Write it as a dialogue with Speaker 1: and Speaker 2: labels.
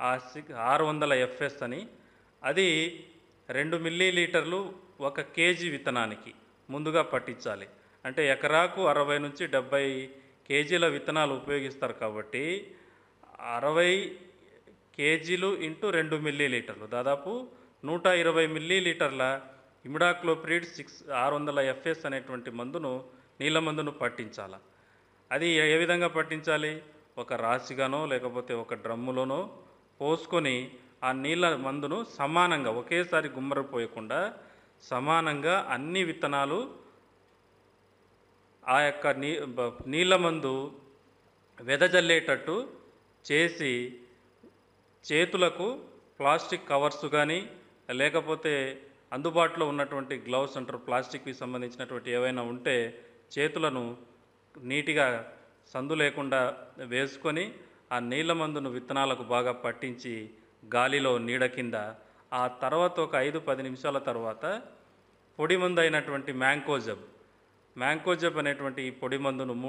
Speaker 1: 600 FS అని. అది 2 milli లీటర్లు 1 కేజీ విత్తనానికి ముందుగా పట్టించాలి. అంటే ఎకరాకు 60-70 కేజీల విత్తనాలు ఉపయోగిస్తారు కాబట్టి 60 కేజీలు ఇంటూ 2 మిల్లీ లీటర్లు దాదాపు 120 మిల్లీ లీటర్ల ఇమిడాక్లోప్రిడ్ 600 ఎఫ్ఎస్ అనేటువంటి మందును, నీళ్ళ మందును పట్టించాలి. అది ఏ విధంగా పట్టించాలి? ఒక రాశిగానో లేకపోతే ఒక డ్రమ్ములోనో పోసుకొని ఆ నీళ్ళ మందును సమానంగా ఒకేసారి గుమ్మరిపోయకుండా సమానంగా అన్ని విత్తనాలు ఆ యొక్క నీళ్ళ మందు వెదజల్లేటట్టు చేసి చేతులకు ప్లాస్టిక్ కవర్స్ కానీ లేకపోతే అందుబాటులో ఉన్నటువంటి గ్లౌస్ అంటారు, ప్లాస్టిక్కి సంబంధించినటువంటి ఏవైనా ఉంటే చేతులను నీట్గా సందు లేకుండా వేసుకొని ఆ నీళ్ళ మందును విత్తనాలకు బాగా పట్టించి గాలిలో నీడ కింద ఆ తర్వాత ఒక 5-10 నిమిషాల తర్వాత పొడి మందు అయినటువంటి మ్యాంకోజబ్ అనేటువంటి ఈ పొడి మందును